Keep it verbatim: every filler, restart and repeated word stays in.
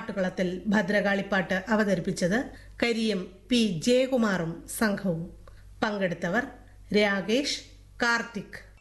പാട്ടുകളത്തിൽ ഭദ്രകാളിപ്പാട്ട് അവതരിപ്പിച്ചത് കരിയം പി ജയകുമാറും സംഘവും. പങ്കെടുത്തവർ രാകേഷ്, കാർത്തിക്.